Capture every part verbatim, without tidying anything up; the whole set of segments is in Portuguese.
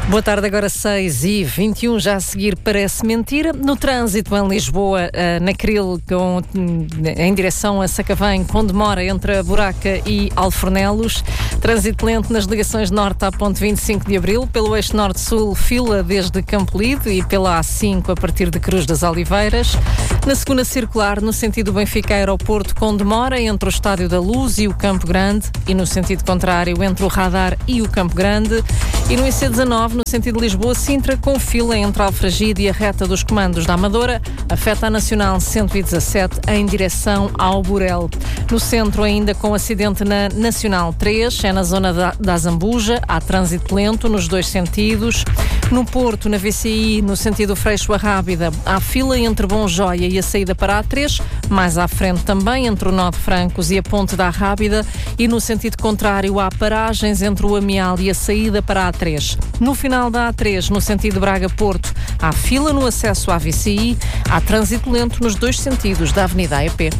Boa tarde, agora seis e vinte e um, já a seguir parece mentira. No trânsito em Lisboa, na Cril, com, em direção a Sacavém, com demora entre a Buraca e Alfornelos. Trânsito lento nas ligações norte à ponte vinte e cinco de Abril, pelo eixo norte-sul, fila desde Campolide e pela A cinco a partir de Cruz das Oliveiras. Na segunda circular, no sentido Benfica-Aeroporto, com demora entre o Estádio da Luz e o Campo Grande, e no sentido contrário, entre o Radar e o Campo Grande. E no I C dezanove, no sentido Lisboa-Sintra, com fila entre Alfragide e a reta dos comandos da Amadora, afeta a Nacional cento e dezassete em direção ao Burel. No centro, ainda com acidente na Nacional três, é na zona da, da Zambuja, há trânsito lento nos dois sentidos. No Porto, na V C I, no sentido Freixo a Rábida, há fila entre Bom Joia e a saída para a A três, mais à frente também entre o Nó de Francos e a Ponte da Rábida, e no sentido contrário há paragens entre o Amial e a saída para a A três. No final da A três, no sentido Braga-Porto, há fila no acesso à V C I, há trânsito lento nos dois sentidos da Avenida A E P.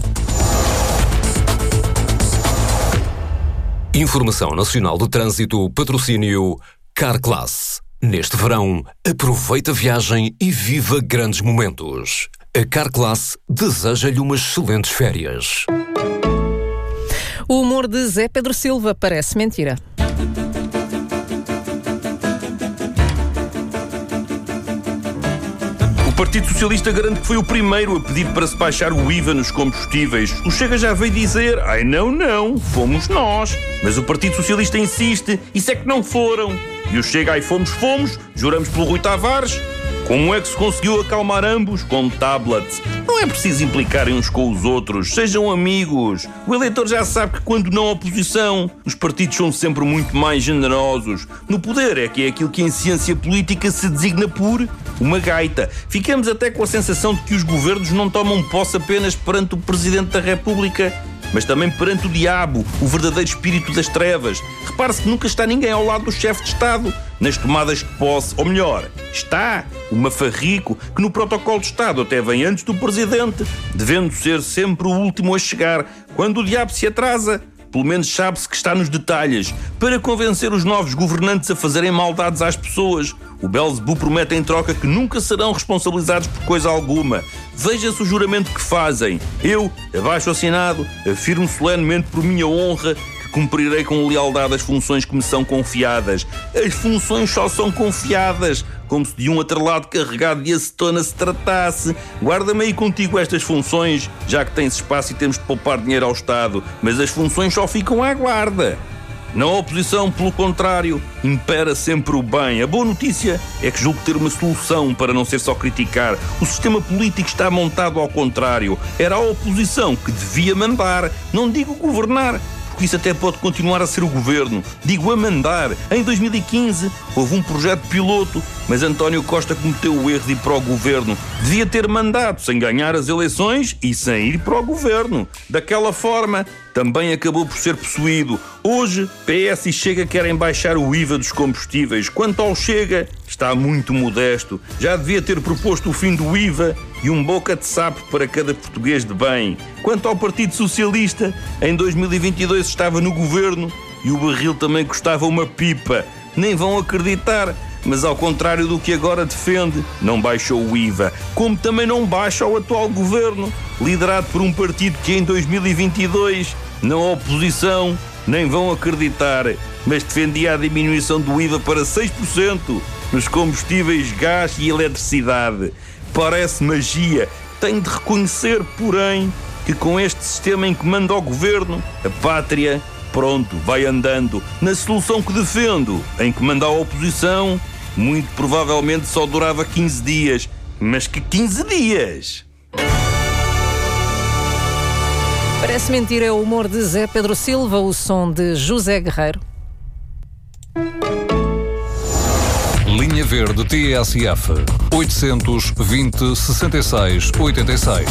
Informação Nacional do Trânsito, patrocínio Carclass. Neste verão, aproveita a viagem e viva grandes momentos. A Carclass deseja-lhe umas excelentes férias. O humor de Zé Pedro Silva parece mentira. O Partido Socialista garante que foi o primeiro a pedir para se baixar o I V A nos combustíveis. O Chega já veio dizer, ai não, não, fomos nós. Mas o Partido Socialista insiste, isso é que não foram. E o Chega, ai fomos, fomos, juramos pelo Rui Tavares. Como é que se conseguiu acalmar ambos? Com tablets. Não é preciso implicarem uns com os outros, sejam amigos. O eleitor já sabe que quando não oposição, os partidos são sempre muito mais generosos. No poder é que é aquilo que em ciência política se designa por uma gaita. Ficamos até com a sensação de que os governos não tomam posse apenas perante o Presidente da República, mas também perante o diabo, o verdadeiro espírito das trevas. Repare-se que nunca está ninguém ao lado do chefe de Estado nas tomadas de posse. Ou melhor, está o mafarrico que no protocolo de Estado até vem antes do Presidente, devendo ser sempre o último a chegar. Quando o diabo se atrasa, pelo menos sabe-se que está nos detalhes, para convencer os novos governantes a fazerem maldades às pessoas. O Belzebu promete em troca que nunca serão responsabilizados por coisa alguma. Veja-se o juramento que fazem. Eu, abaixo assinado, afirmo solenemente por minha honra que cumprirei com lealdade as funções que me são confiadas. As funções só são confiadas, como se de um atrelado carregado de acetona se tratasse. Guarda-me aí contigo estas funções, já que tens espaço e temos de poupar dinheiro ao Estado, mas as funções só ficam à guarda. Na oposição, pelo contrário, impera sempre o bem. A boa notícia é que julgo ter uma solução para não ser só criticar. O sistema político está montado ao contrário. Era a oposição que devia mandar, não digo governar, porque isso até pode continuar a ser o governo. Digo a mandar. Em dois mil e quinze houve um projeto piloto, mas António Costa cometeu o erro de ir para o governo. Devia ter mandado sem ganhar as eleições e sem ir para o governo. Daquela forma, também acabou por ser possuído. Hoje, P S e Chega querem baixar o I V A dos combustíveis. Quanto ao Chega, está muito modesto. Já devia ter proposto o fim do I V A e um boca de sapo para cada português de bem. Quanto ao Partido Socialista, em dois mil e vinte e dois estava no governo e o barril também custava uma pipa. Nem vão acreditar, mas ao contrário do que agora defende, não baixou o I V A. Como também não baixa o atual governo, liderado por um partido que em dois mil e vinte e dois, na oposição, nem vão acreditar, mas defendia a diminuição do I V A para seis por cento nos combustíveis, gás e eletricidade. Parece magia. Tenho de reconhecer, porém, que com este sistema em que manda o governo, a pátria, pronto, vai andando. Na solução que defendo, em que manda a oposição, muito provavelmente só durava quinze dias. Mas que quinze dias! Parece mentira, é o humor de Zé Pedro Silva, o som de José Guerreiro. Linha Verde T S F oitocentos e vinte, sessenta e seis, oitenta e seis.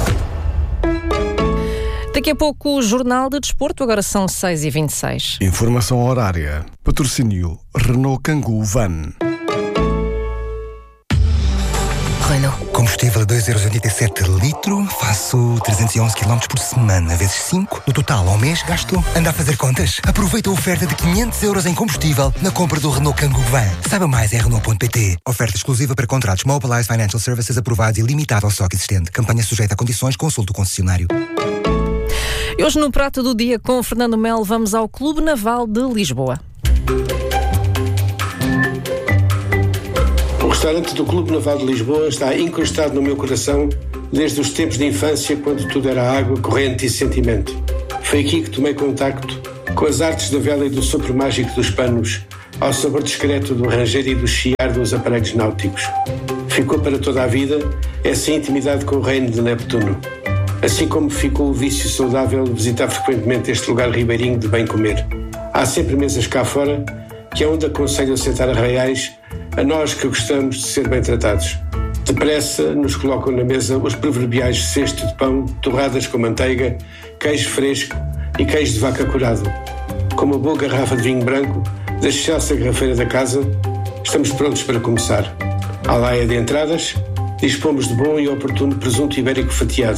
Daqui a pouco o Jornal de Desporto, agora são seis e vinte e seis. Informação horária. Patrocínio Renault Kangoo Van. Renault. Combustível a dois euros e oitenta e sete litro, faço trezentos e onze quilómetros por semana, vezes cinco. No total, ao mês, gasto. Anda a fazer contas? Aproveita a oferta de quinhentos euros em combustível na compra do Renault Kangoo Van. Saiba mais em Renault ponto pt. Oferta exclusiva para contratos Mobilize Financial Services aprovados e limitada ao estoque existente. Campanha sujeita a condições, consulte o concessionário. E hoje no Prato do Dia com o Fernando Melo vamos ao Clube Naval de Lisboa. O restaurante do Clube Naval de Lisboa está incrustado no meu coração desde os tempos de infância, quando tudo era água, corrente e sentimento. Foi aqui que tomei contacto com as artes da vela e do sopro mágico dos panos, ao sabor discreto do ranger e do chiar dos aparelhos náuticos. Ficou para toda a vida essa intimidade com o reino de Neptuno. Assim como ficou o vício saudável de visitar frequentemente este lugar ribeirinho de bem comer. Há sempre mesas cá fora que é onde aconselho a sentar a reais a nós que gostamos de ser bem tratados. Depressa nos colocam na mesa os proverbiais cestos de pão, torradas com manteiga, queijo fresco e queijo de vaca curado. Com uma boa garrafa de vinho branco da excelsa garrafeira da casa, estamos prontos para começar. À laia de entradas, dispomos de bom e oportuno presunto ibérico fatiado.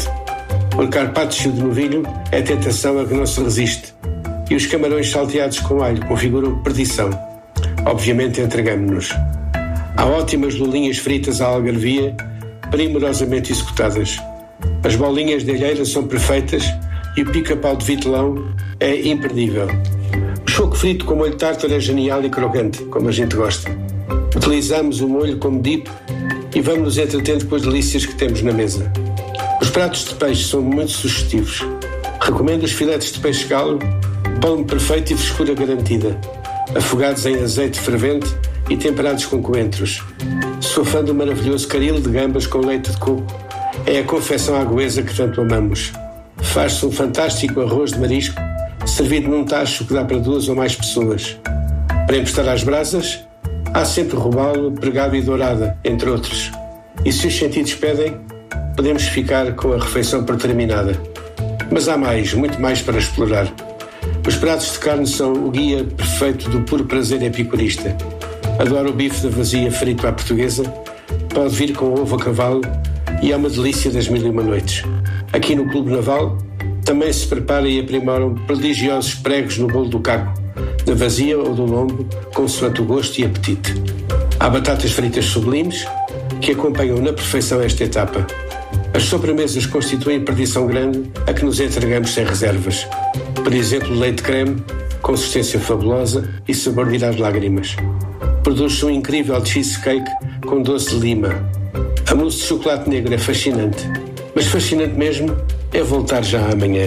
O carpaccio de novilho é tentação a que não se resiste. E os camarões salteados com alho configuram perdição. Obviamente entregamo-nos. Há ótimas lulinhas fritas à algarvia, primorosamente executadas. As bolinhas de alheira são perfeitas e o pica-pau de vitelão é imperdível. O choco frito com molho tártaro é genial e crocante, como a gente gosta. Utilizamos o molho como dip e vamos nos entretendo com as delícias que temos na mesa. Os pratos de peixe são muito sugestivos. Recomendo os filetes de peixe-galo, pão perfeito e frescura garantida, afogados em azeite fervente e temperados com coentros. Sou fã do maravilhoso caril de gambas com leite de coco. É a confecção aguesa que tanto amamos. Faz-se um fantástico arroz de marisco, servido num tacho que dá para duas ou mais pessoas. Para emprestar às brasas, há sempre robalo, pregado e dourada, entre outros. E se os sentidos pedem, podemos ficar com a refeição por terminada. Mas há mais, muito mais para explorar. Os pratos de carne são o guia perfeito do puro prazer epicurista. Adoro o bife da vazia frito à portuguesa, pode vir com ovo a cavalo e é uma delícia das mil e uma noites. Aqui no Clube Naval também se prepara e aprimoram prodigiosos pregos no bolo do caco, da vazia ou do lombo, consoante o gosto e apetite. Há batatas fritas sublimes que acompanham na perfeição esta etapa. As sobremesas constituem perdição grande a que nos entregamos sem reservas. Por exemplo, leite creme, consistência fabulosa e sabor de ir às lágrimas. Produz-se um incrível cheesecake com doce de lima. A mousse de chocolate negro é fascinante, mas fascinante mesmo é voltar já amanhã.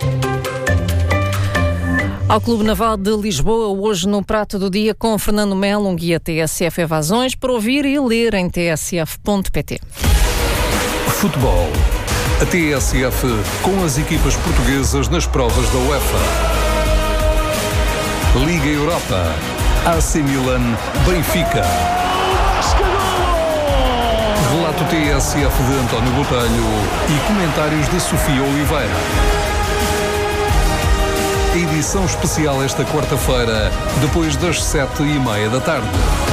Ao Clube Naval de Lisboa, hoje no Prato do Dia com Fernando Melo, um guia T S F Evasões, para ouvir e ler em t s f ponto p t. Futebol. A T S F com as equipas portuguesas nas provas da UEFA. Liga Europa. A C Milan, Benfica. Relato T S F de António Botelho e comentários de Sofia Oliveira. Edição especial esta quarta-feira, depois das sete e meia da tarde.